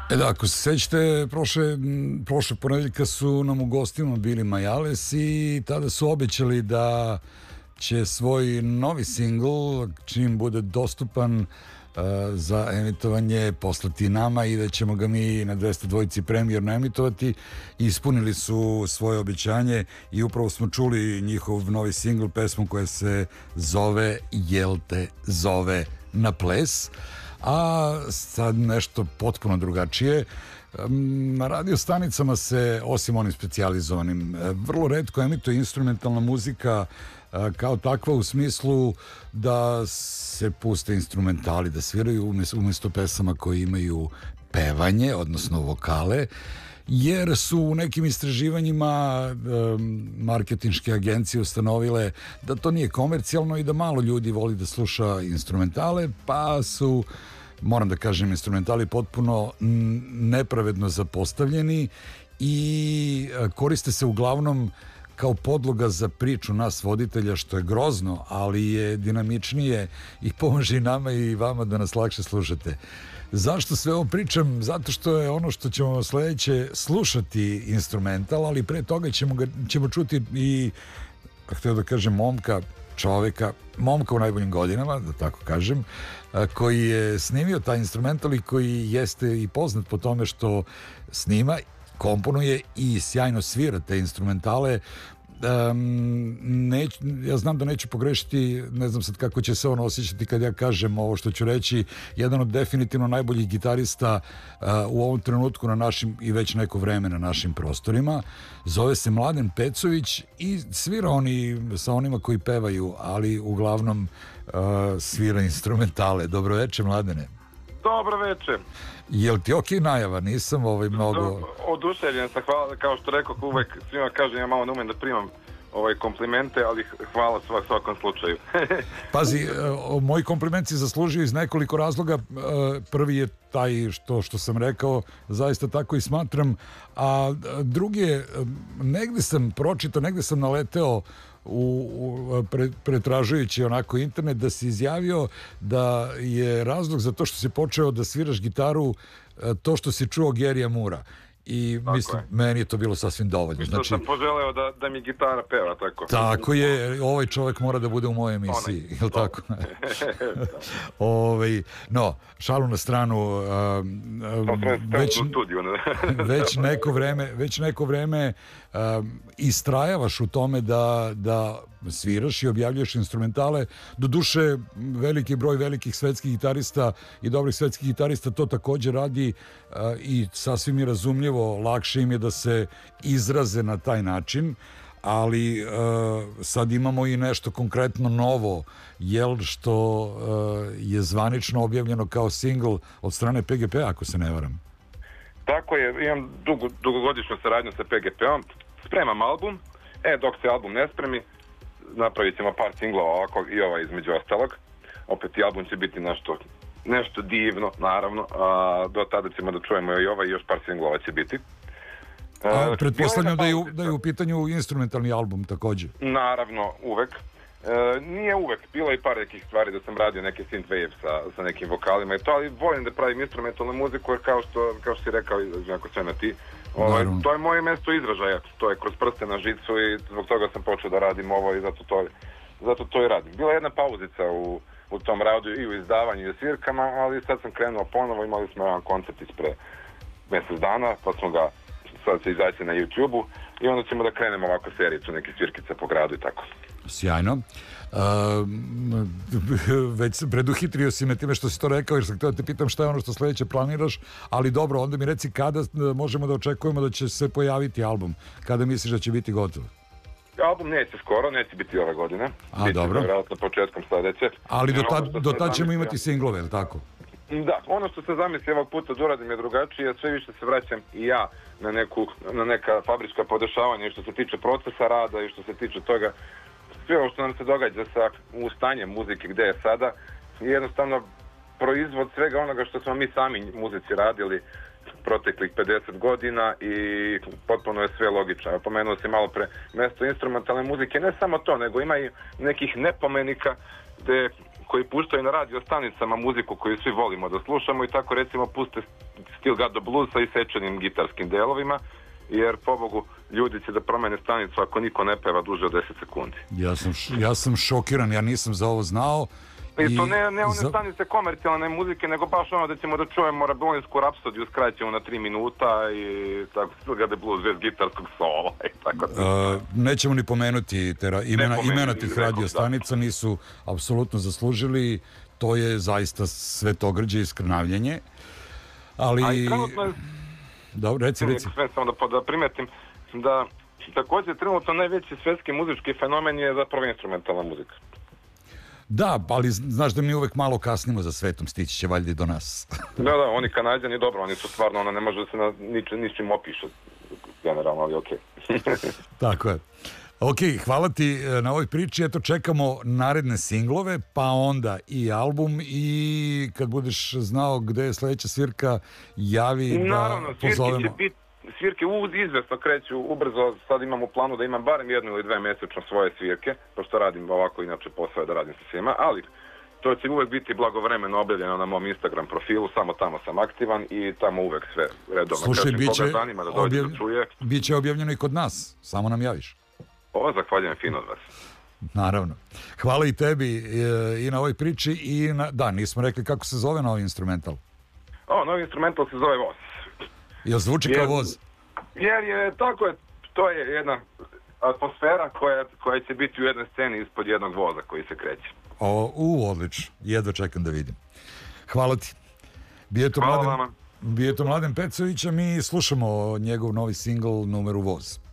Da, ako se sećate, prošle ponedeljka su nam u gostima bili Majales i tada su obećali da će svoj novi singl, čim bude dostupan za emitovanje, poslati nama i da ćemo ga mi na 202 premijerno emitovati. Ispunili su svoje obećanje i upravo smo čuli njihov novi singl, pesmu koja se zove Jel te zove na ples. A sad nešto potpuno drugačije. Na radio stanicama se, osim onim specijalizovanim, vrlo retko emituje instrumentalna muzika kao takva, u smislu da se puste instrumentali, da sviraju umjesto pesama koje imaju pevanje, odnosno vokale, jer su u nekim istraživanjima marketinške agencije ustanovile da to nije komercijalno i da malo ljudi voli da sluša instrumentale, pa su, moram da kažem, instrumentali potpuno nepravedno zapostavljeni i koriste se uglavnom kao podloga za priču nas voditelja, što je grozno, ali je dinamičnije i pomaže i nama i vama da nas lakše slušate. Zašto sve ovo pričam? Zato što je ono što ćemo sledeće slušati instrumental, ali pre toga ćemo čuti i, htio da kažem, momka u najboljim godinama, da tako kažem, koji je snimio taj instrumental i koji jeste i poznat po tome što snima, komponuje i sjajno svira te instrumentale. Ja znam da neću pogrešiti, ne znam sad kako će se on osjećati kad ja kažem ovo što ću reći, jedan od definitivno najboljih gitarista u ovom trenutku na našim, i već neko vreme na našim prostorima. Zove se Mladen Pecović i svira sa onima koji pevaju, ali uglavnom svira instrumentale. Dobro večer, Mladene. Dobro večer. Jel ti okej najava? Nisam mnogo... Oduševljen sam, hvala, kao što rekao, uvek svima kažem, ja malo ne umem da primam komplimente, ali hvala svakom slučaju. Pazi, moji komplimenti zaslužuju iz nekoliko razloga. Prvi je taj što sam rekao, zaista tako i smatram, a drugi je, negde sam pročitao, negde sam naleteo pretražujući onako internet, da si izjavio da je razlog za to što si počeo da sviraš gitaru to što si čuo Gerija Mura. I tako mislim, meni je to bilo sasvim dovoljno. Znači, sam poželeo da mi gitara peva, tako. Tako je, ovaj čovjek mora da bude u mojoj emisiji, je li tako? No, šalu na stranu, već neko vreme istrajavaš u tome da sviraš i objavljuješ instrumentale. Doduše, veliki broj velikih svetskih gitarista i dobrih svetskih gitarista to također radi i sasvim je razumljivo, lakše im je da se izraze na taj način, ali sad imamo i nešto konkretno novo, što je zvanično objavljeno kao singl od strane PGP, ako se ne varam. Tako je, imam dugogodišnju saradnju sa PGP-om, spremam album, dok se album ne spremi, napravit ćemo par singlova ovako i ovaj između ostalog. Opet i album će biti nešto divno, naravno, a do tada ćemo da čujemo i ovaj i još par singlova će biti. Pretpostavljam da je u pitanju instrumentalni album također. Naravno, uvek. Nije uvek, bilo je i par nekih stvari da sam radio neke synthwave sa nekim vokalima i to, ali volim da pravim instrumentalnu muziku, jer kao što si rekao, ako sve na ti, to je moje mesto izražaja, to je kroz prste na žicu i zbog toga sam počeo da radim ovo i zato to i radim. Bila je jedna pauzica u tom radu i u izdavanju i u svirkama, ali sad sam krenuo ponovo, imali smo jedan koncert ispre mjesec dana, pa smo ga sad se izaći na YouTube-u i onda ćemo da krenemo ovako sericu, neke svirkice po gradu i tako. Sjajno. Već preduhitrio si me time što si to rekao, jer sam htio da te pitam šta je ono što sledeće planiraš, ali dobro, onda mi reci kada možemo da očekujemo da će se pojaviti album, kada misliš da će biti gotov? Album neće skoro, neće biti ove godine. Dobro. Vjerojatno početkom sledeće. Ali do tad ćemo imati singlove, je li tako? Da, ono što se zamisli ovog puta da uradim je drugačije, sve više se vraćam i ja na neka fabrička podešavanja i što se tiče procesa rada i što se tiče toga, sve ovo što nam se događa sa ustanjem muzike gde je sada je jednostavno proizvod svega onoga što smo mi sami muzici radili proteklih 50 godina i potpuno je sve logično. Pomenuo si malo pre mesto instrumentalne muzike, ne samo to, nego ima i nekih nepomenika gde koji puštaju na radio stanicama muziku koju svi volimo da slušamo i tako recimo puste Still Got the Blues sa isečenim gitarskim delovima, jer pobogu ljudi će da promene stanicu ako niko ne peva duže od 10 sekundi. Ja sam šokiran, ja nisam za ovo znao. I to ne one stanice komercijalne muzike, nego baš ono da ćemo da čujemo Raboninsku rapsodiju skraćemo na 3 minuta i tako Still Got the Blues bez gitarskog sola i tako. Nećemo ni pomenuti imena tih radio stanica, nisu apsolutno zaslužili, to je zaista svetogrđe i skrnavljenje. Ali... A i trenutno je... Dobro, reci. Sve samo da primetim da također trenutno najveći svetski muzički fenomen je zapravo instrumentalna muzika. Da, ali znaš da mi uvek malo kasnimo za svetom, stići će valjda i do nas. Da, oni Kanađani, dobro, oni su stvarno, ne može da se ničim opiše, generalno, ali okej. Tako je. Ok, hvala ti na ovoj priči, eto čekamo naredne singlove, pa onda i album i kad budeš znao gde je sledeća svirka, javi da pozovemo. Naravno, svirke izvesno kreću ubrzo, sad imam u planu da imam barem 1 ili 2 mesečno svoje svirke, pošto radim ovako, inače posao je da radim sa svima, ali to će uvek biti blagovremeno objavljeno na mom Instagram profilu, samo tamo sam aktivan i tamo uvek sve redovno. Slušaj, biće biće objavljeno i kod nas, samo nam javiš. Ovo zahvaljujem fino od vas. Naravno. Hvala i tebi i na ovoj priči i da, nismo rekli kako se zove novi instrumental. Novi instrumental se zove Voz. Jel zvuči kao voz? Jer je tako, to je jedna atmosfera koja će biti u jednoj sceni ispod jednog voza koji se kreće. Odlično. Jedva čekam da vidim. Hvala ti. Hvala vama. Bio je to Mladen Pecović, a mi slušamo njegov novi singl Numeru Voz.